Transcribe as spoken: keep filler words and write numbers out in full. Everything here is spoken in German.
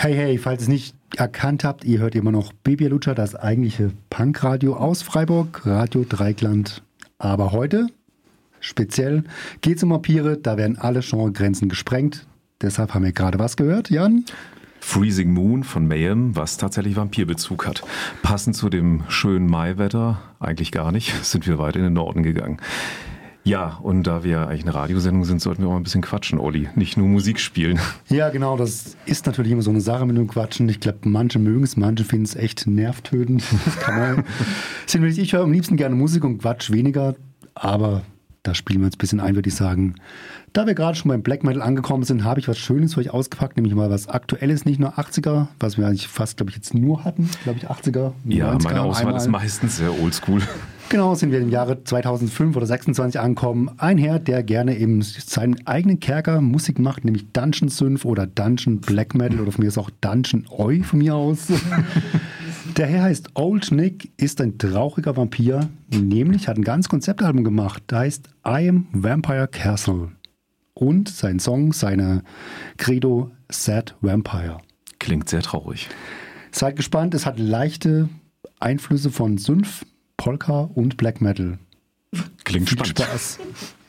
Hey, hey, falls ihr es nicht erkannt habt, ihr hört immer noch Baby Lutscher, das eigentliche Punkradio aus Freiburg, Radio Dreikland. Aber heute, speziell, geht es um Vampire, da werden alle Genregrenzen gesprengt. Deshalb haben wir gerade was gehört, Jan? Freezing Moon von Mayhem, was tatsächlich Vampirbezug hat. Passend zu dem schönen Maiwetter, eigentlich gar nicht, sind wir weit in den Norden gegangen. Ja, und da wir eigentlich eine Radiosendung sind, sollten wir auch ein bisschen quatschen, Olli. Nicht nur Musik spielen. Ja, genau, das ist natürlich immer so eine Sache mit dem Quatschen. Ich glaube, manche mögen es, manche finden es echt nervtötend. Das kann man. Ich höre am liebsten gerne Musik und Quatsch weniger, aber da spielen wir uns ein bisschen ein, würde ich sagen. Da wir gerade schon beim Black Metal angekommen sind, habe ich was Schönes für euch ausgepackt, nämlich mal was Aktuelles, nicht nur achtziger, was wir eigentlich fast, glaube ich, jetzt nur hatten, glaube ich, achtziger. Ja, neunziger, meine Auswahl einmal. ist meistens sehr oldschool. Genau, sind wir im Jahre zweitausendfünf oder sechsundzwanzig angekommen. Ein Herr, der gerne in seinem eigenen Kerker Musik macht, nämlich Dungeon Synth oder Dungeon Black Metal oder von mir ist auch Dungeon Oi von mir aus. Der Herr heißt Old Nick, ist ein trauriger Vampir, nämlich hat ein ganz Konzeptalbum gemacht, das heißt I Am Vampire Castle. Und sein Song, seine Credo Sad Vampire. Klingt sehr traurig. Seid gespannt, es hat leichte Einflüsse von Synth, Polka und Black Metal. Klingt Viel spannend. Spaß.